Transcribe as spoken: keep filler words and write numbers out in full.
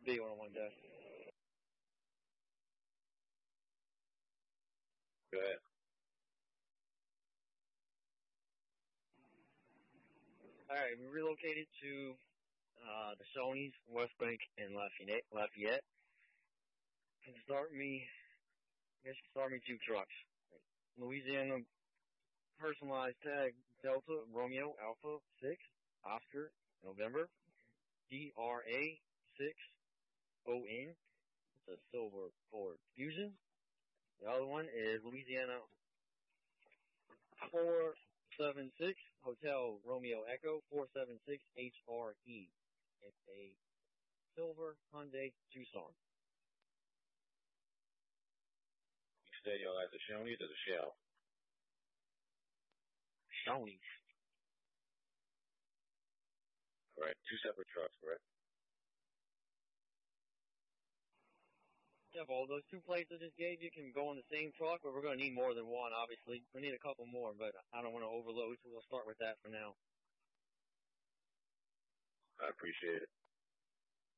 big one on one day. Go ahead. All right, we relocated to uh, the Shoney's, West Bank, and Lafayette. Lafayette. Can start me. I guess you start me two trucks. Louisiana personalized tag Delta Romeo Alpha six Oscar November D R A six O N. It's a silver Ford Fusion. The other one is Louisiana four seven six Hotel Romeo Echo four seven six H R E. It's a silver Hyundai Tucson. You said y'all like the Shoney's or the Shell? Shoney's. Correct. Two separate trucks, correct? Yeah, well, those two plates I just gave you can go on the same truck, but we're going to need more than one, obviously. We need a couple more, but I don't want to overload, so we'll start with that for now. I appreciate it.